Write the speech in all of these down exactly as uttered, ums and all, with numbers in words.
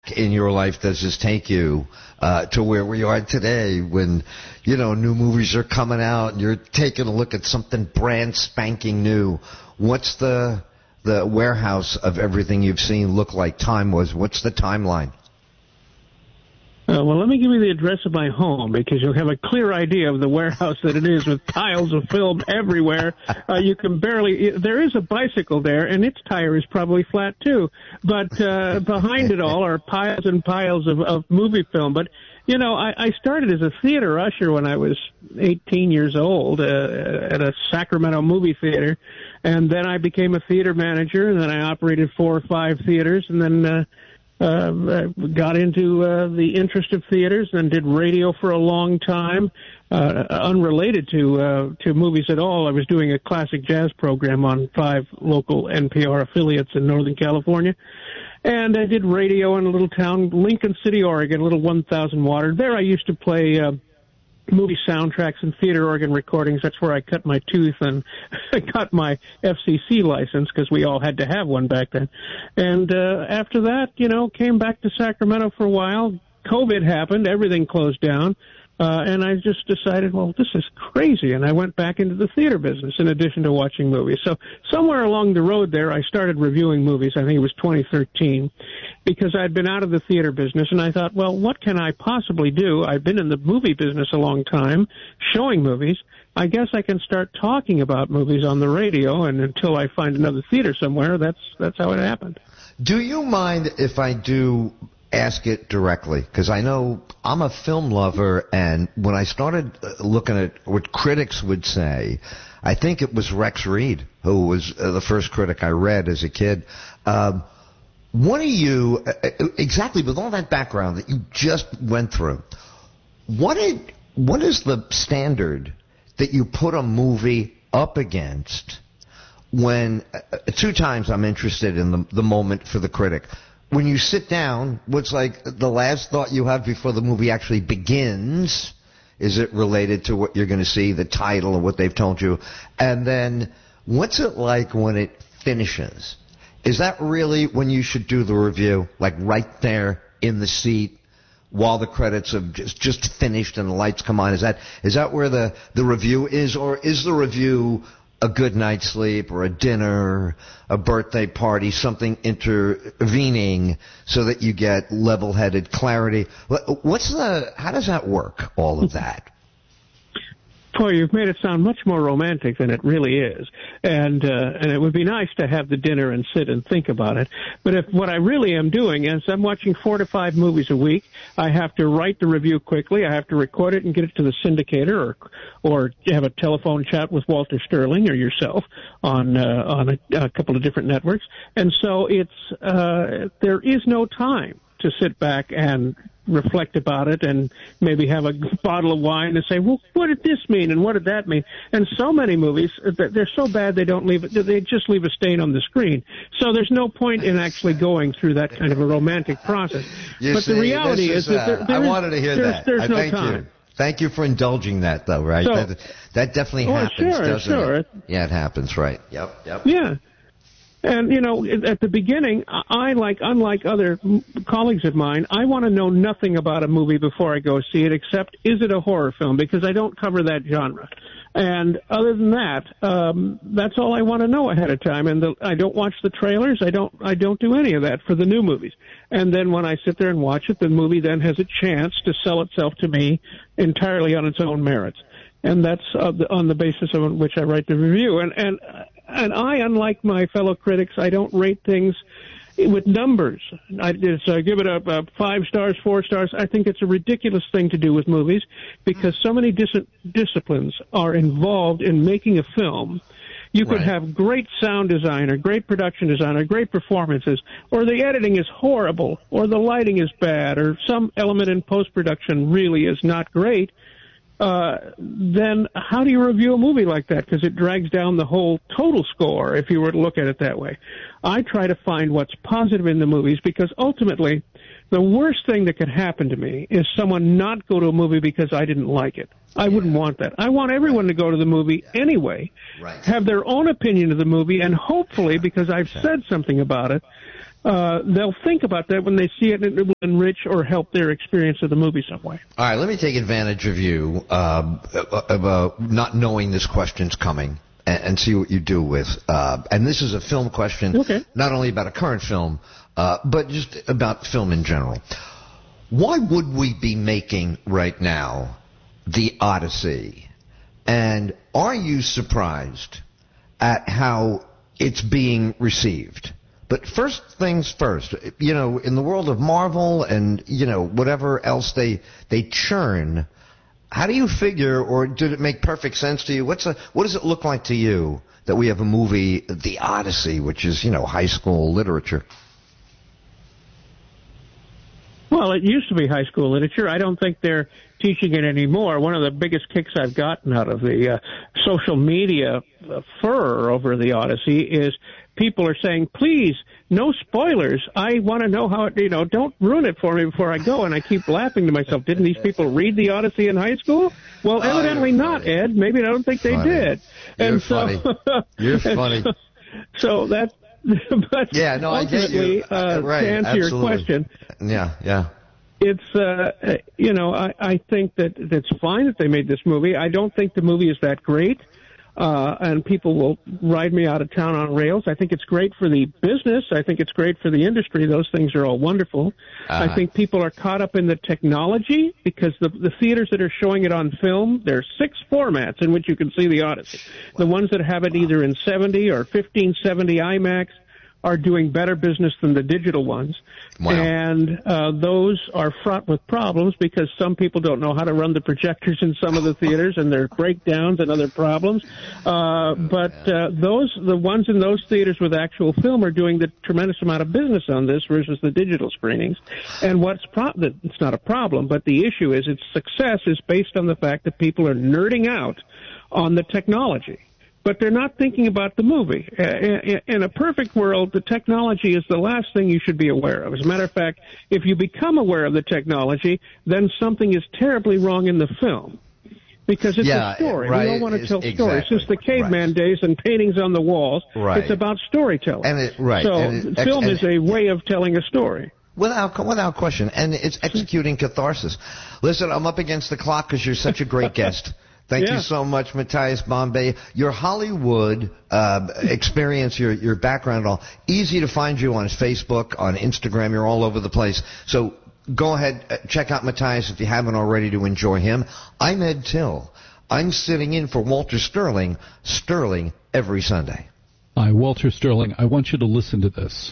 in your life does this take you uh, to where we are today when, you know, new movies are coming out and you're taking a look at something brand spanking new? What's the the warehouse of everything you've seen look like time-wise? What's the timeline? Uh, well, let me give you the address of my home because you'll have a clear idea of the warehouse that it is with piles of film everywhere. Uh, you can barely, there is a bicycle there and its tire is probably flat too. But, uh, behind it all are piles and piles of, of movie film. But, you know, I, I started as a theater usher when I was eighteen years old, uh, at a Sacramento movie theater. And then I became a theater manager and then I operated four or five theaters and then, uh, Uh, got into uh, the interest of theaters and did radio for a long time, uh, unrelated to uh, to movies at all. I was doing a classic jazz program on five local N P R affiliates in Northern California. And I did radio in a little town, Lincoln City, Oregon, a little one thousand water. There I used to play uh, movie soundtracks and theater organ recordings. That's where I cut my tooth and got my F C C license because we all had to have one back then. And uh, after that, you know, came back to Sacramento for a while. COVID happened. Everything closed down. Uh, and I just decided, well, this is crazy. And I went back into the theater business in addition to watching movies. So somewhere along the road there, I started reviewing movies. I think it was twenty thirteen because I'd been out of the theater business. And I thought, well, what can I possibly do? I've been in the movie business a long time, showing movies. I guess I can start talking about movies on the radio. And until I find another theater somewhere, that's, that's how it happened. Do you mind if I do ask it directly? Because I know I'm a film lover, and when I started looking at what critics would say, I think it was Rex Reed, who was uh, the first critic I read as a kid. Um, what do you, uh, exactly with all that background that you just went through, what did, what is the standard that you put a movie up against when, uh, two times I'm interested in the, the moment for the critic. When you sit down, what's like the last thought you have before the movie actually begins? Is it related to what you're going to see, the title, or what they've told you? And then what's it like when it finishes? Is that really when you should do the review? Like right there in the seat while the credits have just, just finished and the lights come on? Is that is that where the, the review is? Or is the review a good night's sleep or a dinner, a birthday party, something intervening so that you get level-headed clarity? What's the, how does that work, all of that? Boy, you've made it sound much more romantic than it really is. And uh, and it would be nice to have the dinner and sit and think about it. But if what I really am doing is I'm watching four to five movies a week, I have to write the review quickly. I have to record it and get it to the syndicator or or have a telephone chat with Walter Sterling or yourself on uh, on a, a couple of different networks. And so it's uh, there is no time to sit back and reflect about it and maybe have a bottle of wine and say, well, what did this mean and what did that mean? And so many movies, they're so bad they don't leave it, they just leave a stain on the screen. So there's no point in actually going through that kind of a romantic process. You but see, the reality is, is that there, uh, there I is, wanted to hear there's, that. there's I no thank time. you. Thank you for indulging that, though, right? So, that, that definitely well, happens, sure, doesn't sure. it? Yeah, it happens, right. Yep, yep. Yeah. And, you know, at the beginning, I, like, unlike other colleagues of mine, I want to know nothing about a movie before I go see it, except is it a horror film, because I don't cover that genre. And other than that, um, that's all I want to know ahead of time. And the, I don't watch the trailers. I don't, I don't do any of that for the new movies. And then when I sit there and watch it, the movie then has a chance to sell itself to me entirely on its own merits. And that's uh, the, on the basis of which I write the review. And, and, and I, unlike my fellow critics, I don't rate things with numbers. I just uh, give it a, a five stars, four stars. I think it's a ridiculous thing to do with movies because so many dis- disciplines are involved in making a film. You could Right. have great sound design or great production design or great performances, or the editing is horrible, or the lighting is bad, or some element in post-production really is not great. Uh, then how do you review a movie like that? Because it drags down the whole total score if you were to look at it that way. I try to find what's positive in the movies because ultimately the worst thing that could happen to me is someone not go to a movie because I didn't like it. I wouldn't want that. I want everyone to go to the movie anyway, Right. have their own opinion of the movie, and hopefully, because I've said something about it, uh, they'll think about that when they see it, and it will enrich or help their experience of the movie some way. All right, let me take advantage of you uh, of uh, not knowing this question's coming and, and see what you do with. Uh, and this is a film question, okay. Not only about a current film, uh, but just about film in general. Why would we be making right now The Odyssey? And are you surprised at how it's being received? But first things first, you know, in the world of Marvel and, you know, whatever else they they churn, how do you figure, or did it make perfect sense to you? What's a, what does it look like to you that we have a movie, The Odyssey, which is, you know, high school literature? Well, it used to be high school literature. I don't think they're teaching it anymore. One of the biggest kicks I've gotten out of the uh, social media uh, furor over The Odyssey is people are saying, please, no spoilers. I want to know how it, you know, don't ruin it for me before I go. And I keep laughing to myself. Didn't these people read The Odyssey in high school? Well, oh, evidently not, funny. Ed. Maybe I don't think they funny. did. You're and funny. So, You're funny. So, so that, but yeah, no, I get you. Uh, right, to answer absolutely. your question. Yeah, yeah. It's, uh, you know, I, I think that it's fine that they made this movie. I don't think the movie is that great, uh, and people will ride me out of town on rails. I think it's great for the business. I think it's great for the industry. Those things are all wonderful. Uh-huh. I think people are caught up in the technology because the, the theaters that are showing it on film, there are six formats in which you can see The Odyssey. Wow. The ones that have it wow. either in seventy or fifteen seventy IMAX are doing better business than the digital ones. Wow. And uh, those are fraught with problems because some people don't know how to run the projectors in some of the theaters, and there are breakdowns and other problems. Uh, but uh, those, the ones in those theaters with actual film are doing the tremendous amount of business on this versus the digital screenings. And what's pro- it's not a problem, but the issue is its success is based on the fact that people are nerding out on the technology. But they're not thinking about the movie. In a perfect world, the technology is the last thing you should be aware of. As a matter of fact, if you become aware of the technology, then something is terribly wrong in the film. Because it's yeah, a story. Right, we all want to tell exactly, stories. Since the caveman right. days and paintings on the walls, right. it's about storytelling. And it, right. So and it, film and is a way of telling a story. Without without question. And it's executing catharsis. Listen, I'm up against the clock because you're such a great guest. Thank yeah. you so much, Matthias Bombay. Your Hollywood uh, experience, your your background, all easy to find you on Facebook, on Instagram. You're all over the place. So go ahead, uh, check out Matthias if you haven't already to enjoy him. I'm Ed Till. I'm sitting in for Walter Sterling. Sterling every Sunday. Hi, Walter Sterling. I want you to listen to this.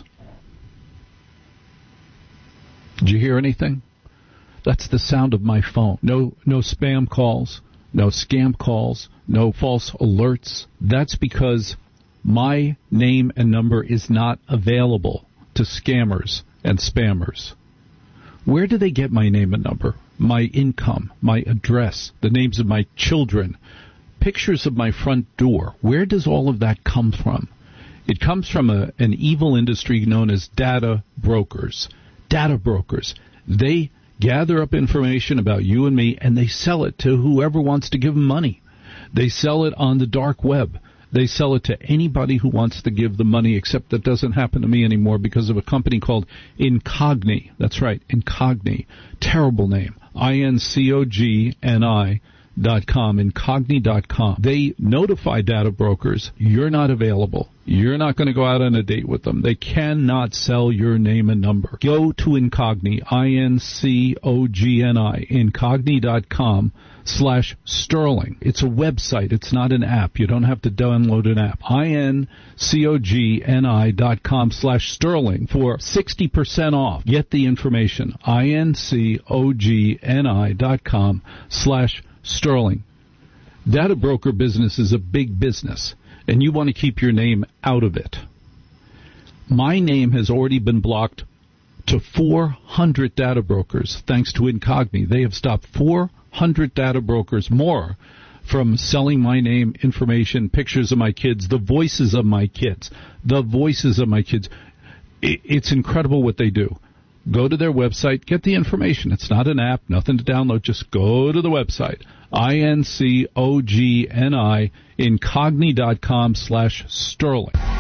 Did you hear anything? That's the sound of my phone. No, no spam calls. No scam calls, no false alerts. That's because my name and number is not available to scammers and spammers. Where do they get my name and number? My income, my address, the names of my children, pictures of my front door. Where does all of that come from? It comes from a, an evil industry known as data brokers. Data brokers. They gather up information about you and me, and they sell it to whoever wants to give them money. They sell it on the dark web. They sell it to anybody who wants to give them money, except that doesn't happen to me anymore because of a company called Incogni. That's right, Incogni. Terrible name. I N C O G N I dot com, Incogni dot com. They notify data brokers, you're not available. You're not going to go out on a date with them. They cannot sell your name and number. Go to Incogni, I N C O G N I, Incogni dot com slash Sterling. It's a website. It's not an app. You don't have to download an app. I N C O G N I dot com slash Sterling for sixty percent off. Get the information. I N C O G N I dot com slash Sterling. Data broker business is a big business, and you want to keep your name out of it. My name has already been blocked to four hundred data brokers thanks to Incogni. They have stopped four hundred data brokers more from selling my name, information, pictures of my kids, the voices of my kids, the voices of my kids. It's incredible what they do. Go to their website, get the information. It's not an app, nothing to download. Just go to the website. I N C O G N I, Incogni dot com slash Sterling.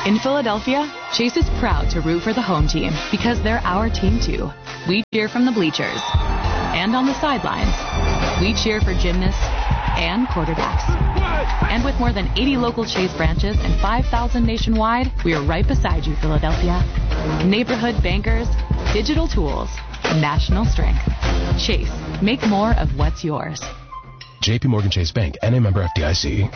In Philadelphia, Chase is proud to root for the home team because they're our team too. We cheer from the bleachers and on the sidelines. We cheer for gymnasts and quarterbacks. And with more than eighty local Chase branches and five thousand nationwide, we are right beside you, Philadelphia. Neighborhood bankers, digital tools, national strength. Chase, make more of what's yours. J P Morgan Chase Bank, N A member F D I C.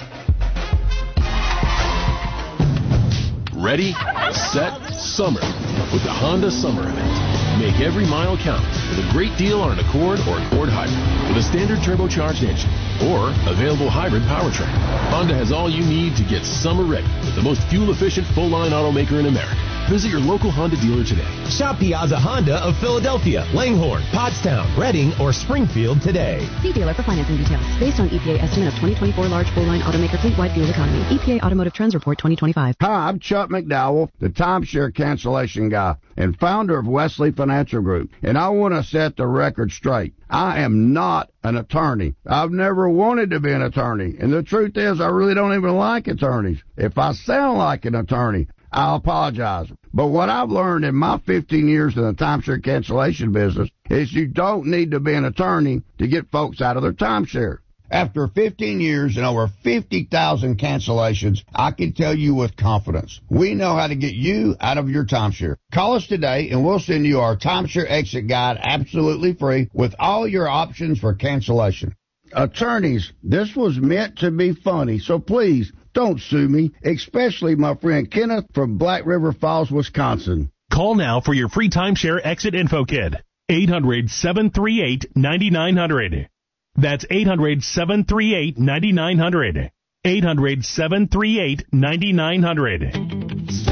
Ready, set, summer with the Honda Summer Event. Make every mile count with a great deal on an Accord or Accord Hybrid with a standard turbocharged engine or available hybrid powertrain. Honda has all you need to get summer ready with the most fuel-efficient full-line automaker in America. Visit your local Honda dealer today. Shop Piazza Honda of Philadelphia, Langhorne, Pottstown, Reading, or Springfield today. See dealer for financing details. Based on E P A estimate of twenty twenty-four large full-line automaker fleet-wide fuel economy. E P A Automotive Trends Report twenty twenty-five. Hi, I'm Chuck McDowell, the timeshare cancellation guy and founder of Wesley Financial Group, and I want to set the record straight. I am not an attorney. I've never wanted to be an attorney, and the truth is I really don't even like attorneys. If I sound like an attorney, I apologize. But what I've learned in my fifteen years in the timeshare cancellation business is you don't need to be an attorney to get folks out of their timeshare. After fifteen years and over fifty thousand cancellations, I can tell you with confidence, we know how to get you out of your timeshare. Call us today and we'll send you our timeshare exit guide absolutely free with all your options for cancellation. Attorneys, this was meant to be funny, so please don't sue me, especially my friend Kenneth from Black River Falls, Wisconsin. Call now for your free timeshare exit info kit. eight hundred, seven three eight, nine nine zero zero. That's eight hundred, seven three eight, nine nine zero zero. eight hundred, seven three eight, nine nine zero zero.